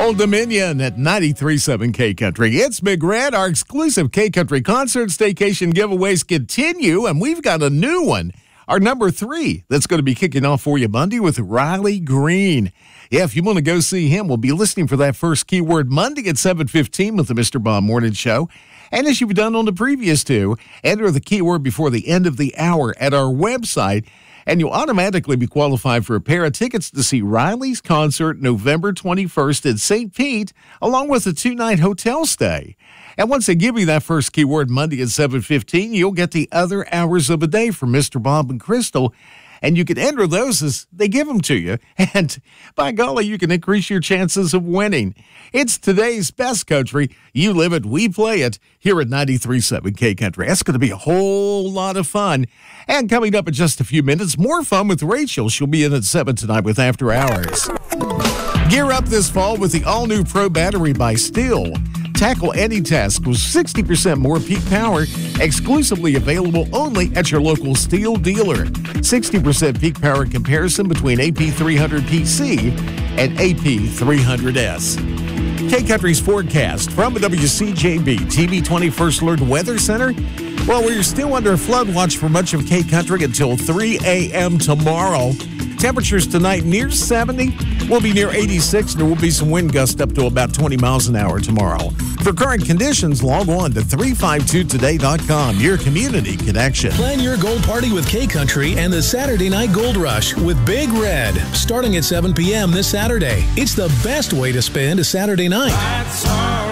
Old Dominion at 93.7 K-Country. It's Big Red. Our exclusive K-Country concert staycation giveaways continue, and we've got a new one. Our number 3 that's going to be kicking off for you Monday with Riley Green. Yeah, if you want to go see him, we'll be listening for that first keyword Monday at 7:15 with the Mr. Bob Morning Show. And as you've done on the previous 2, enter the keyword before the end of the hour at our website, and you'll automatically be qualified for a pair of tickets to see Riley's concert November 21st at St. Pete, along with a 2-night hotel stay. And once they give you that first keyword Monday at 7:15, you'll get the other hours of the day from Mr. Bob and Crystal, and you can enter those as they give them to you. And by golly, you can increase your chances of winning. It's today's best country. You live it, we play it here at 93.7 K-Country. That's going to be a whole lot of fun. And coming up in just a few minutes, more fun with Rachel. She'll be in at 7 tonight with After Hours. Gear up this fall with the all-new Pro battery by Stihl. Tackle any task with 60% more peak power, exclusively available only at your local Stihl dealer. 60% peak power comparison between AP300PC and AP300S. K-Country's forecast from the WCJB TV 21st Alert Weather Center. Well, we're still under a flood watch for much of K-Country until 3 a.m. tomorrow. Temperatures tonight near 70. We'll be near 86, and there will be some wind gusts up to about 20 miles an hour tomorrow. For current conditions, log on to 352today.com, your community connection. Plan your gold party with K-Country and the Saturday Night Gold Rush with Big Red, starting at 7 p.m. this Saturday. It's the best way to spend a Saturday night. Lights are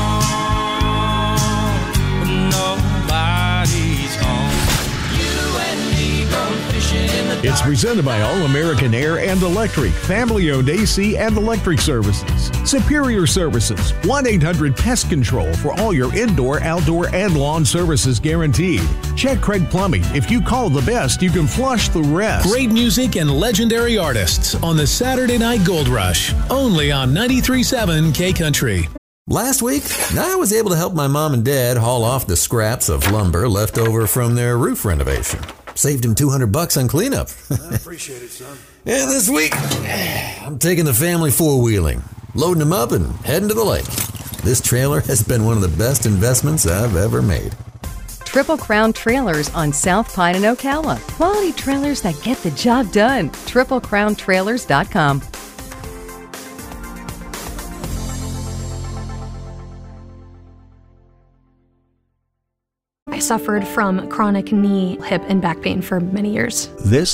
on, but nobody's home. You and me go fishing in the It's presented by All-American Air and Electric, family-owned AC and electric services. Superior Services, 1-800-PEST CONTROL for all your indoor, outdoor, and lawn services guaranteed. Check Craig Plumbing. If you call the best, you can flush the rest. Great music and legendary artists on the Saturday Night Gold Rush, only on 93.7 K-Country. Last week, I was able to help my mom and dad haul off the scraps of lumber left over from their roof renovation. Saved him $200 on cleanup. I appreciate it, son. Yeah, this week, I'm taking the family four-wheeling, loading them up and heading to the lake. This trailer has been one of the best investments I've ever made. Triple Crown Trailers on South Pine and Ocala. Quality trailers that get the job done. TripleCrownTrailers.com. I suffered from chronic knee, hip, and back pain for many years. This